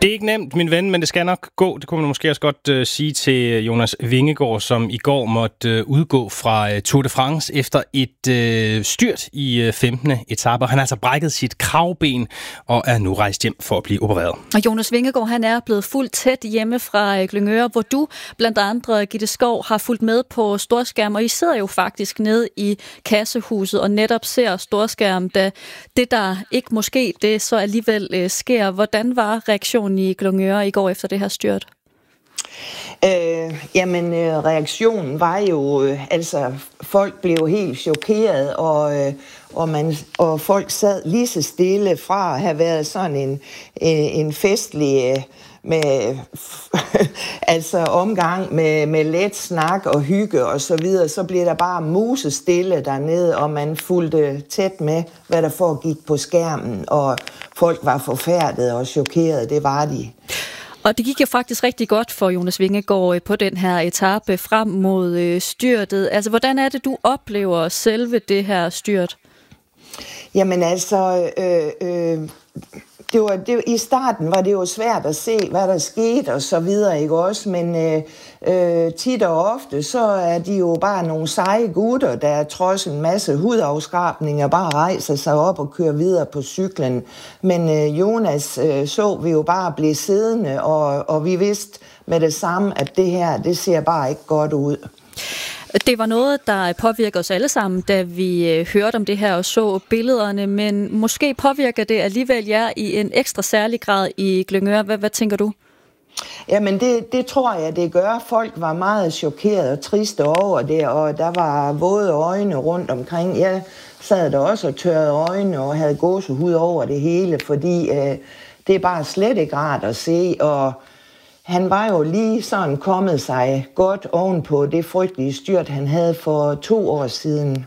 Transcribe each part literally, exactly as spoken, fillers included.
Det er ikke nemt, min ven, men det skal nok gå. Det kunne man måske også godt uh, sige til Jonas Vingegaard, som i går måtte uh, udgå fra uh, Tour de France efter et uh, styrt i uh, femtende etape. Han har altså brækket sit kravben og er nu rejst hjem for at blive opereret. Og Jonas Vingegaard, han er blevet fuldt tæt hjemme fra uh, Glyngøre, hvor du blandt andre, Gitte Skov, har fulgt med på storskærm, og I sidder jo faktisk nede i kassehuset og netop ser storskærm, da det, der ikke måske det så alligevel uh, sker. Hvordan var reaktionen i Glyngøre i går efter det her styrt? Øh, jamen, øh, reaktionen var jo, øh, altså, folk blev helt chokeret, og, øh, og, man, og folk sad lige så stille fra at have været sådan en, en, en festlig øh, med, altså omgang med, med let snak og hygge og så videre, så blev der bare musestille dernede, og man fulgte tæt med, hvad der foregik på skærmen, og folk var forfærdede og chokerede, det var de. Og det gik jo faktisk rigtig godt for Jonas Vingegaard på den her etape frem mod styrtet. Altså, hvordan er det, du oplever selve det her styrt? Jamen altså, øh, øh, det var, det, i starten var det jo svært at se, hvad der skete og så videre, ikke også? Men øh, øh, tit og ofte, så er de jo bare nogle seje gutter, der trods en masse hudafskrabninger bare rejser sig op og kører videre på cyklen. Men øh, Jonas øh, så vi jo bare blive siddende, og, og vi vidste med det samme, at det her, det ser bare ikke godt ud. Det var noget, der påvirker os alle sammen, da vi hørte om det her og så billederne, men måske påvirker det alligevel jer i en ekstra særlig grad i Glyngøre. Hvad, hvad tænker du? Jamen det, det tror jeg, det gør. Folk var meget chokerede og triste over det, og der var våde øjne rundt omkring. Jeg sad der også og tørrede øjne og havde gåsehud over det hele, fordi øh, det er bare slet ikke rart at se, og han var jo lige sådan kommet sig godt ovenpå det frygtelige styrt, han havde for to år siden.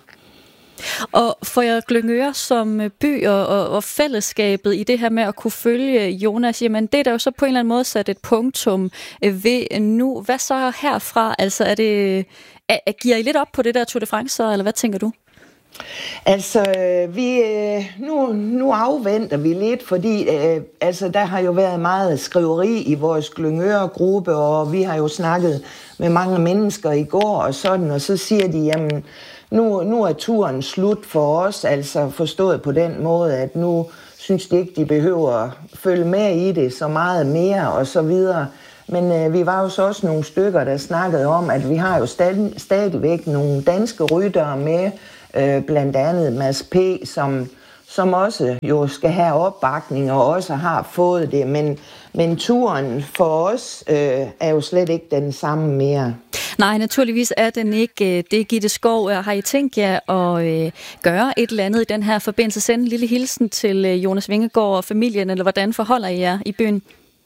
Og for jer Glyngøre som by og, og, og fællesskabet i det her med at kunne følge Jonas, jamen det er der jo så på en eller anden måde sat et punktum ved nu. Hvad så herfra? Altså er det, er, giver I lidt op på det der Tour de France, eller hvad tænker du? Altså, vi, nu, nu afventer vi lidt, fordi altså, der har jo været meget skriveri i vores Glyngøre-gruppe, og vi har jo snakket med mange mennesker i går og sådan, og så siger de, jamen, nu, nu er turen slut for os, altså forstået på den måde, at nu synes de ikke, de behøver at følge med i det så meget mere og så videre. Men øh, vi var jo så også nogle stykker, der snakkede om, at vi har jo stadig, stadigvæk nogle danske ryttere med, øh, blandt andet Mads P., som, som også jo skal have opbakning og også har fået det. Men, men turen for os øh, er jo slet ikke den samme mere. Nej, naturligvis er den ikke. Det, Gitte Skov, har I tænkt jer at øh, gøre et eller andet i den her forbindelse? Sende en lille hilsen til øh, Jonas Vingegaard og familien, eller hvordan forholder I jer i byen?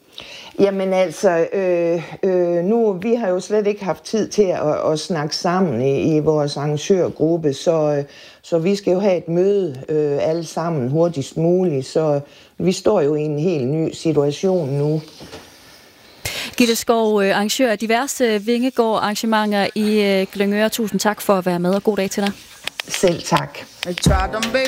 Jamen altså, øh, øh, nu, vi har jo slet ikke haft tid til at, at snakke sammen i, i vores arrangørgruppe, så, øh, så vi skal jo have et møde øh, alle sammen hurtigst muligt, så vi står jo i en helt ny situation nu. Gitte Skov, arrangør af diverse Vingegaard-arrangementer i Glyngøre. Tusind tak for at være med, og god dag til dig. Selv tak.